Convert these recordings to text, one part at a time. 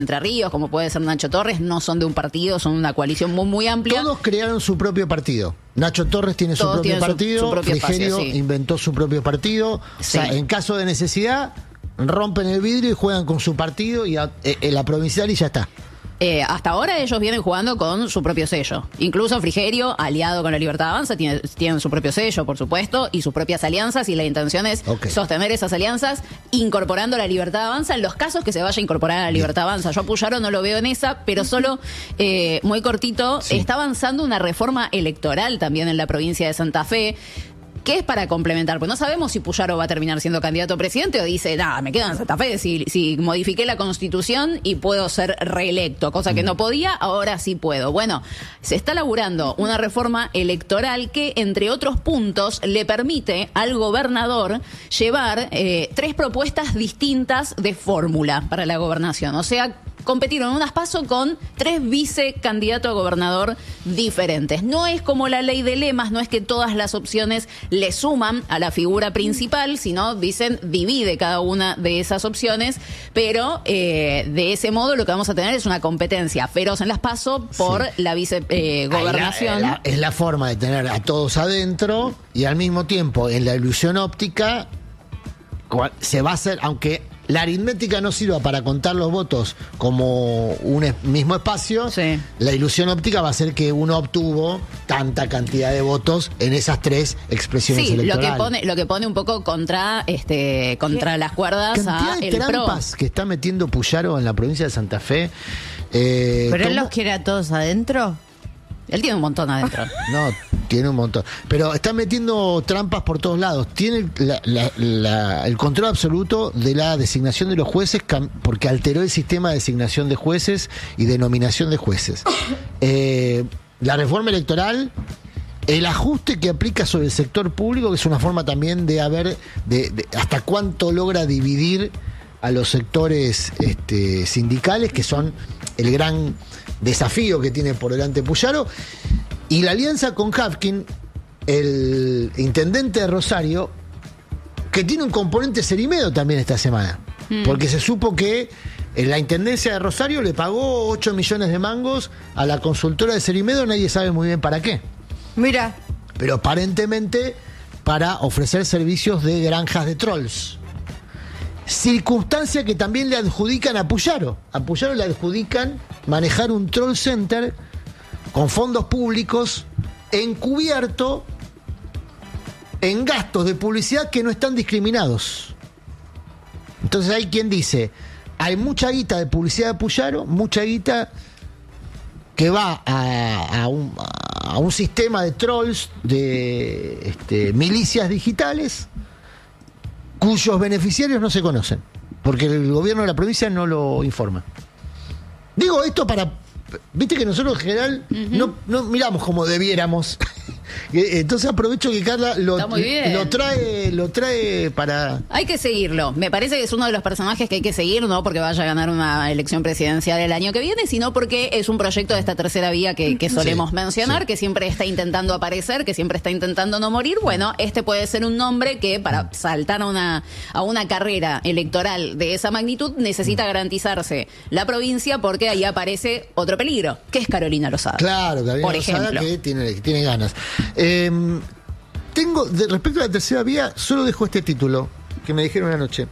Entre Ríos, como puede ser Nacho Torres, no son de un partido, son una coalición muy, muy amplia. Todos crearon su propio partido. Nacho Torres tiene su propio partido, su propio Frigerio espacio, sí. inventó su propio partido. Sí. O sea, en caso de necesidad, rompen el vidrio y juegan con su partido y en la provincial y ya está. Hasta ahora ellos vienen jugando con su propio sello. Incluso Frigerio, aliado con la Libertad Avanza, tienen su propio sello, por supuesto, y sus propias alianzas, y la intención es sostener esas alianzas incorporando la Libertad Avanza en los casos que se vaya a incorporar a la Libertad Avanza. Yo a Puyaro no lo veo en esa, pero solo muy cortito, está avanzando una reforma electoral también en la provincia de Santa Fe, que es para complementar, pues no sabemos si Puyaro va a terminar siendo candidato a presidente o dice, nada, me quedo en Santa Fe, si modifiqué la Constitución y puedo ser reelecto, cosa que no podía, ahora sí puedo. Bueno, se está laburando una reforma electoral que, entre otros puntos, le permite al gobernador llevar 3 propuestas distintas de fórmula para la gobernación, o sea, competieron en unas PASO con 3 vicecandidatos a gobernador diferentes. No es como la ley de lemas, no es que todas las opciones le suman a la figura principal, sino dicen divide cada una de esas opciones, pero de ese modo lo que vamos a tener es una competencia feroz en las PASO por la vicegobernación. Es la forma de tener a todos adentro y al mismo tiempo en la ilusión óptica se va a hacer, aunque la aritmética no sirva para contar los votos como un mismo espacio, la ilusión óptica va a ser que uno obtuvo tanta cantidad de votos en esas 3 expresiones electorales. Lo que pone un poco contra las cuerdas cantidad a de el trampas PRO. que está metiendo Puyaro en la provincia de Santa Fe. ¿Pero él los quiere a todos adentro? Él tiene un montón adentro. No, tiene un montón. Pero está metiendo trampas por todos lados. Tiene el control absoluto de la designación de los jueces porque alteró el sistema de designación de jueces y de nominación de jueces. La reforma electoral, el ajuste que aplica sobre el sector público, que es una forma también de hasta cuánto logra dividir a los sectores sindicales, que son el gran desafío que tiene por delante Puyaro, y la alianza con Hafkin, el intendente de Rosario, que tiene un componente Cerimedo también esta semana, porque se supo que la intendencia de Rosario le pagó 8 millones de mangos a la consultora de Cerimedo, nadie sabe muy bien para qué. Mira. Pero aparentemente para ofrecer servicios de granjas de trolls. Circunstancia que también le adjudican a Puyaro. A Puyaro le adjudican manejar un troll center con fondos públicos encubierto en gastos de publicidad que no están discriminados. Entonces hay quien dice, hay mucha guita de publicidad de Puyaro, mucha guita que va a un sistema de trolls, de milicias digitales, cuyos beneficiarios no se conocen, porque el gobierno de la provincia no lo informa. Digo esto para... Viste que nosotros en general no miramos como debiéramos. Entonces aprovecho que Carla lo trae para... Hay que seguirlo. Me parece que es uno de los personajes que hay que seguir, no porque vaya a ganar una elección presidencial el año que viene, sino porque es un proyecto de esta tercera vía que solemos mencionar, que siempre está intentando aparecer, que siempre está intentando no morir. Bueno, este puede ser un nombre que para saltar a una carrera electoral de esa magnitud necesita garantizarse la provincia, porque ahí aparece otro peligro, que es Carolina Lozada. Claro, Carolina por Lozada, ejemplo, que tiene ganas. Respecto a la tercera vía, solo dejo este título que me dijeron anoche.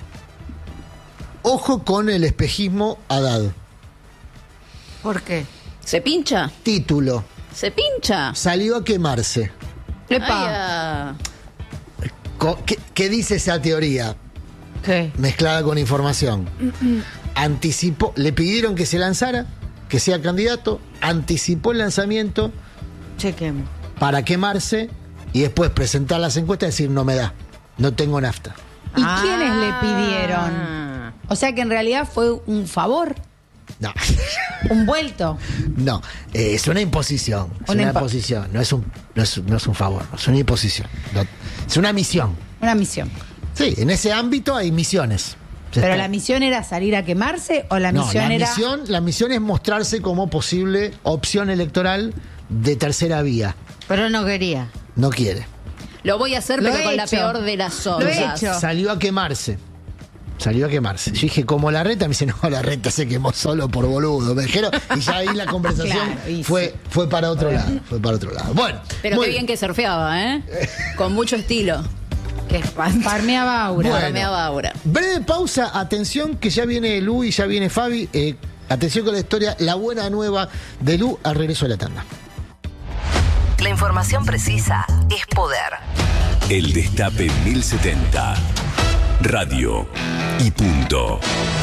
Ojo con el espejismo Haddad. ¿Por qué? ¿Se pincha? Título. ¿Se pincha? Salió a quemarse. ¡Epa! ¿Qué dice esa teoría? ¿Qué? Mezclada con información. Anticipó, le pidieron que se lanzara, que sea candidato, anticipó el lanzamiento. Chequemos. Para quemarse y después presentar las encuestas y decir no me da, no tengo nafta. ¿Y quiénes le pidieron? O sea que en realidad fue un favor. No. Un vuelto. No, es una imposición. Es una imposición, no es un favor, es una imposición. Es una misión. Una misión. Sí, en ese ámbito hay misiones. ¿Pero la misión era salir a quemarse o la misión era...? La misión es mostrarse como posible opción electoral de tercera vía. Pero no quería. No quiere. Lo voy a hacer, pero con la peor de las ondas. Salió a quemarse. Salió a quemarse. Yo dije, como Larreta, me dice, no, Larreta se quemó solo por boludo. Me dijeron, y ya ahí la conversación fue para otro lado. Fue para otro lado. Bueno. Pero qué bien que surfeaba, ¿eh? Con mucho estilo. Qué Parmeaba aura. Bueno, Parmeaba aura. Breve pausa, atención, que ya viene Lu y ya viene Fabi. Atención con la historia, la buena nueva de Lu al regreso de la tanda. La información precisa es poder. El Destape 1070. Radio y punto.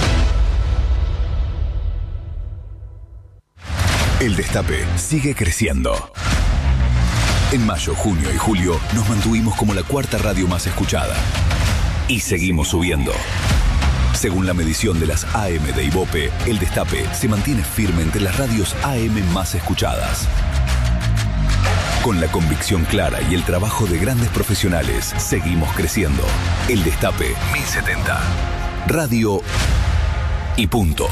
El Destape sigue creciendo. En mayo, junio y julio nos mantuvimos como la cuarta radio más escuchada. Y seguimos subiendo. Según la medición de las AM de Ibope, El Destape se mantiene firme entre las radios AM más escuchadas. Con la convicción clara y el trabajo de grandes profesionales, seguimos creciendo. El Destape 1070. Radio y punto.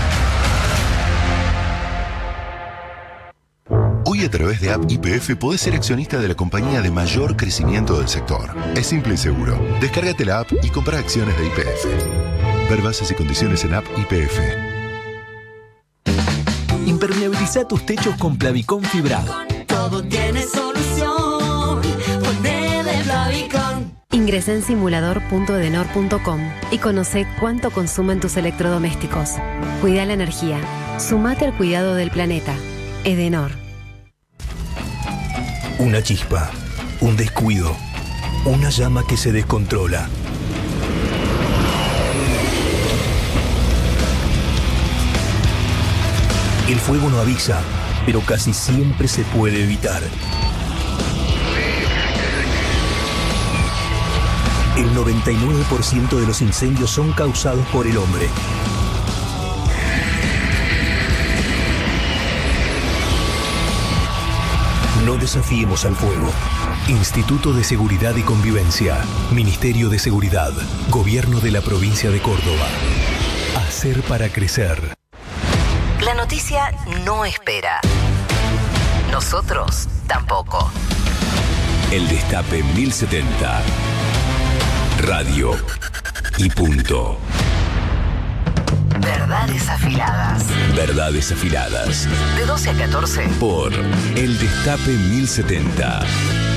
Hoy a través de App YPF podés ser accionista de la compañía de mayor crecimiento del sector. Es simple y seguro. Descárgate la app y compra acciones de YPF. Ver bases y condiciones en App YPF. Impermeabiliza tus techos con Plavicón fibrado. Todo tiene solución. Ponele Plavicón. Ingresa en simulador.edenor.com y conoce cuánto consumen tus electrodomésticos. Cuida la energía. Sumate al cuidado del planeta. Edenor. Una chispa, un descuido, una llama que se descontrola. El fuego no avisa, pero casi siempre se puede evitar. El 99% de los incendios son causados por el hombre. No desafiemos al fuego. Instituto de Seguridad y Convivencia. Ministerio de Seguridad. Gobierno de la Provincia de Córdoba. Hacer para crecer. La noticia no espera. Nosotros tampoco. El Destape 1070. Radio y punto. Verdades afiladas. Verdades afiladas. De 12 a 14. Por El Destape 1070.